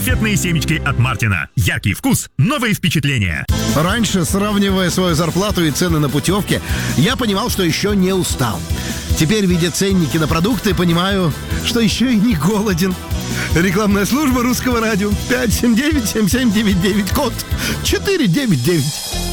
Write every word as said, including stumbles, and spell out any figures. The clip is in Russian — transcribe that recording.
Конфетные семечки от Мартина. Яркий вкус, новые впечатления. Раньше, сравнивая свою зарплату и цены на путевки, я понимал, что еще не устал. Теперь, видя ценники на продукты, понимаю, что еще и не голоден. Рекламная служба Русского радио. пять семь девять семь семь девять девять, код четыре девять девять.